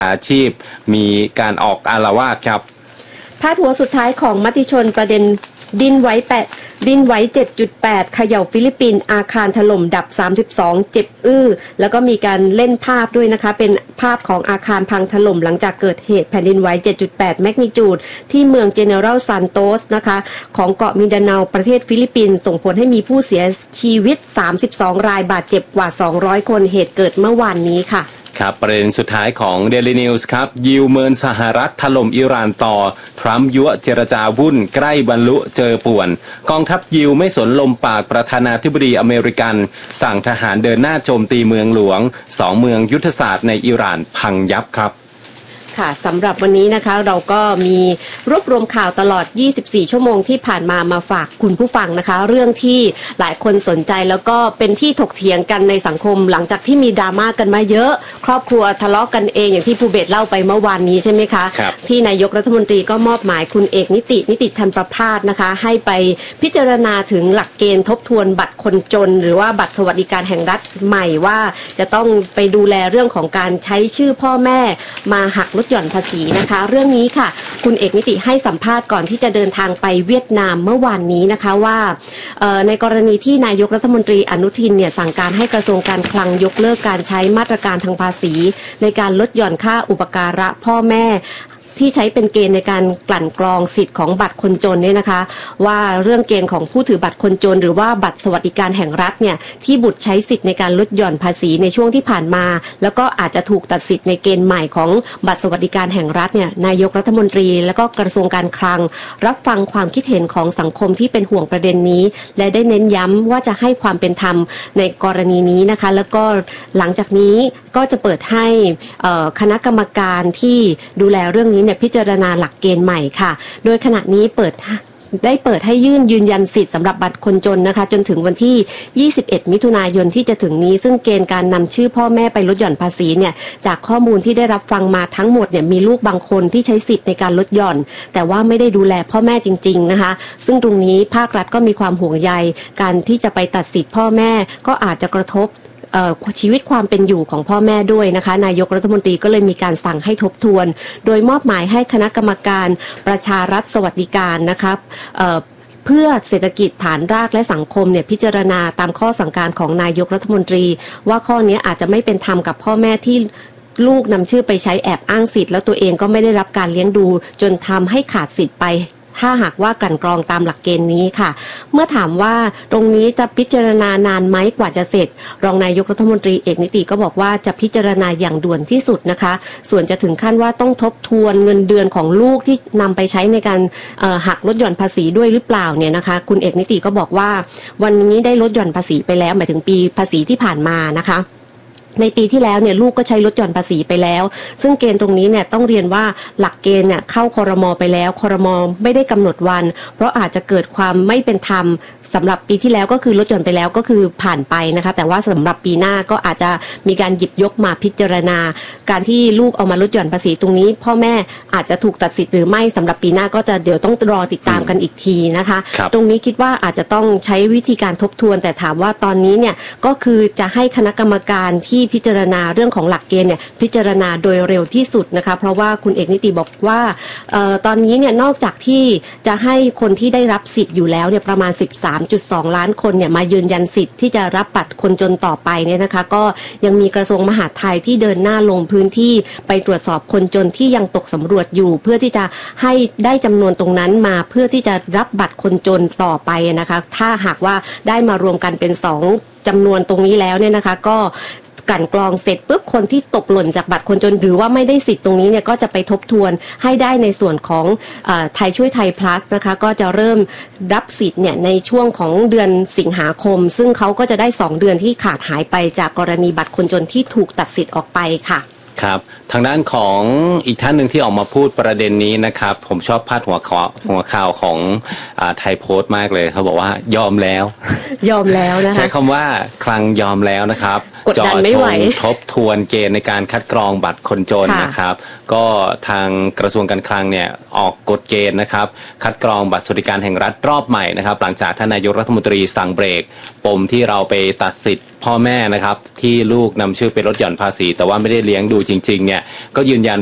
อาชีพมีการออกอาละวาดครับพาดหัวสุดท้ายของมติชนประเด็นดินไหว 7.8 เขย่าฟิลิปปินส์อาคารถล่มดับ32เจ็บแล้วก็มีการเล่นภาพด้วยนะคะเป็นภาพของอาคารพังถล่มหลังจากเกิดเหตุแผ่นดินไหว 7.8 แมกนิจูดที่เมืองเจเนอรัลซานโตสนะคะของเกาะมินดาเนาประเทศฟิลิปปินส์ส่งผลให้มีผู้เสียชีวิต32รายบาดเจ็บกว่า200คนเหตุเกิดเมื่อวานนี้ค่ะครับประเด็นสุดท้ายของ Daily News ครับยิวเมินสหรัฐถล่มอิหร่านต่อทรัมป์ยั่วเจรจาวุ่นใกล้บรรลุเจอป่วนกองทัพยิวไม่สนลมปากประธานาธิบดีอเมริกันสั่งทหารเดินหน้าโจมตีเมืองหลวง2เมืองยุทธศาสตร์ในอิหร่านพังยับครับค่ะสำหรับวันนี้นะคะเราก็มีรวบรวมข่าวตลอด24ชั่วโมงที่ผ่านมาฝากคุณผู้ฟังนะคะเรื่องที่หลายคนสนใจแล้วก็เป็นที่ถกเถียงกันในสังคมหลังจากที่มีดราม่ากันมาเยอะครอบครัวทะเลาะกันเองอย่างที่ภูเบศเล่าไปเมื่อวานนี้ใช่ไหมคะที่นายกรัฐมนตรีก็มอบหมายคุณเอกนิติธรรมประภาสนะคะให้ไปพิจารณาถึงหลักเกณฑ์ทบทวนบัตรคนจนหรือว่าบัตรสวัสดิการแห่งรัฐใหม่ว่าจะต้องไปดูแลเรื่องของการใช้ชื่อพ่อแม่มาหักลดหย่อนภาษีนะคะเรื่องนี้ค่ะคุณเอกนิติให้สัมภาษณ์ก่อนที่จะเดินทางไปเวียดนามเมื่อวานนี้นะคะว่าในกรณีที่นายกรัฐมนตรีอนุทินเนี่ยสั่งการให้กระทรวงการคลังยกเลิกการใช้มาตรการทางภาษีในการลดหย่อนค่าอุปการะพ่อแม่ที่ใช้เป็นเกณฑ์ในการกลั่นกรองสิทธิ์ของบัตรคนจนเนี่ยนะคะว่าเรื่องเกณฑ์ของผู้ถือบัตรคนจนหรือว่าบัตรสวัสดิการแห่งรัฐเนี่ยที่บุตรใช้สิทธิ์ในการลดหย่อนภาษีในช่วงที่ผ่านมาแล้วก็อาจจะถูกตัดสิทธิ์ในเกณฑ์ใหม่ของบัตรสวัสดิการแห่งรัฐเนี่ยนายกรัฐมนตรีแล้วก็กระทรวงการคลังรับฟังความคิดเห็นของสังคมที่เป็นห่วงประเด็นนี้และได้เน้นย้ำว่าจะให้ความเป็นธรรมในกรณีนี้นะคะแล้วก็หลังจากนี้ก็จะเปิดให้คณะกรรมการที่ดูแลเรื่องนี้พิจารณาหลักเกณฑ์ใหม่ค่ะโดยขณะนี้ได้เปิดให้ยืนยันสิทธิ์สำหรับบัตรคนจนนะคะจนถึงวันที่21มิถุนายนที่จะถึงนี้ซึ่งเกณฑ์การนำชื่อพ่อแม่ไปลดหย่อนภาษีเนี่ยจากข้อมูลที่ได้รับฟังมาทั้งหมดเนี่ยมีลูกบางคนที่ใช้สิทธิ์ในการลดหย่อนแต่ว่าไม่ได้ดูแลพ่อแม่จริงๆนะคะซึ่งตรงนี้ภาครัฐก็มีความห่วงใยการที่จะไปตัดสิทธิ์พ่อแม่ก็อาจจะกระทบชีวิตความเป็นอยู่ของพ่อแม่ด้วยนะคะนายกรัฐมนตรีก็เลยมีการสั่งให้ทบทวนโดยมอบหมายให้คณะกรรมการประชารัฐสวัสดิการนะคะเพื่อเศรษฐกิจฐานรากและสังคมเนี่ยพิจารณาตามข้อสั่งการของนายกรัฐมนตรีว่าข้อนี้อาจจะไม่เป็นธรรมกับพ่อแม่ที่ลูกนำชื่อไปใช้แอบอ้างสิทธิ์แล้วตัวเองก็ไม่ได้รับการเลี้ยงดูจนทำให้ขาดสิทธิ์ไปถ้าหากว่ากลั่นกรองตามหลักเกณฑ์นี้ค่ะเมื่อถามว่าตรงนี้จะพิจารณานานไหมกว่าจะเสร็จรองนายกรัฐมนตรีเอกนิติก็บอกว่าจะพิจารณาอย่างด่วนที่สุดนะคะส่วนจะถึงขั้นว่าต้องทบทวนเงินเดือนของลูกที่นำไปใช้ในการหักลดหย่อนภาษีด้วยหรือเปล่าเนี่ยนะคะคุณเอกนิติก็บอกว่าวันนี้ได้ลดหย่อนภาษีไปแล้วหมายถึงปีภาษีที่ผ่านมานะคะในปีที่แล้วเนี่ยลูกก็ใช้ลดหย่อนภาษีไปแล้วซึ่งเกณฑ์ตรงนี้เนี่ยต้องเรียนว่าหลักเกณฑ์เนี่ยเข้าครม.ไปแล้วครม.ไม่ได้กำหนดวันเพราะอาจจะเกิดความไม่เป็นธรรมสำหรับปีที่แล้วก็คือลดหย่อนไปแล้วก็คือผ่านไปนะคะแต่ว่าสำหรับปีหน้าก็อาจจะมีการหยิบยกมาพิจารณาการที่ลูกเอามาลดหย่อนภาษีตรงนี้พ่อแม่อาจจะถูกตัดสิทธิ์หรือไม่สำหรับปีหน้าก็จะเดี๋ยวต้องรอติดตามกันอีกทีนะคะตรงนี้คิดว่าอาจจะต้องใช้วิธีการทบทวนแต่ถามว่าตอนนี้เนี่ยก็คือจะให้คณะกรรมการที่พิจารณาเรื่องของหลักเกณฑ์เนี่ยพิจารณาโดยเร็วที่สุดนะคะเพราะว่าคุณเอกนิติบอกว่าตอนนี้เนี่ยนอกจากที่จะให้คนที่ได้รับสิทธิ์อยู่แล้วเนี่ยประมาณ13.2 ล้านคนเนี่ยมายืนยันสิทธิ์ที่จะรับบัตรคนจนต่อไปเนี่ยนะคะก็ยังมีกระทรวงมหาดไทยที่เดินหน้าลงพื้นที่ไปตรวจสอบคนจนที่ยังตกสำรวจอยู่เพื่อที่จะให้ได้จำนวนตรงนั้นมาเพื่อที่จะรับบัตรคนจนต่อไปนะคะถ้าหากว่าได้มารวมกันเป็น2จำนวนตรงนี้แล้วเนี่ยนะคะก็กลั่นกรองเสร็จปุ๊บคนที่ตกหล่นจากบัตรคนจนหรือว่าไม่ได้สิทธิ์ตรงนี้เนี่ยก็จะไปทบทวนให้ได้ในส่วนของไทยช่วยไทย plus นะคะก็จะเริ่มรับสิทธิ์เนี่ยในช่วงของเดือนสิงหาคมซึ่งเขาก็จะได้2เดือนที่ขาดหายไปจากกรณีบัตรคนจนที่ถูกตัดสิทธิ์ออกไปค่ะครับทางด้านของอีกท่านหนึ่งที่ออกมาพูดประเด็นนี้นะครับผมชอบพาดหัวข่าวของไทยโพสต์มากเลยเขาบอกว่ายอมแล้วนะคะใช้คำว่าคลังยอมแล้วนะครับกดดันไม่ไหวทบทวนเกณฑ์ในการคัดกรองบัตรคนจนนะครับก็ทางกระทรวงการคลังเนี่ยออกกฎเกณฑ์นะครับคัดกรองบัตรสวัสดิการแห่งรัฐรอบใหม่นะครับหลังจากท่านนายกรัฐมนตรีสั่งเบรกปมที่เราไปตัดสิทธิ์พ่อแม่นะครับที่ลูกนำชื่อไปลดหย่อนภาษีแต่ว่าไม่ได้เลี้ยงดูจริงๆเนี่ยก็ยืนยัน